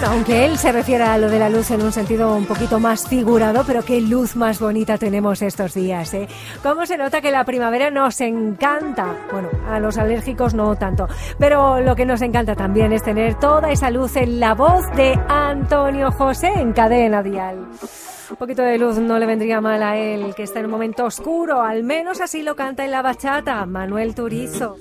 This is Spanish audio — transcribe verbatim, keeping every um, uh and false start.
Aunque él se refiere a lo de la luz en un sentido un poquito más figurado, pero qué luz más bonita tenemos estos días, ¿eh? Cómo se nota que la primavera nos encanta. Bueno, a los alérgicos no tanto, pero lo que nos encanta también es tener toda esa luz en la voz de Antonio José en Cadena Dial. Un poquito de luz no le vendría mal a él, que está en un momento oscuro, al menos así lo canta en la bachata Manuel Turizo.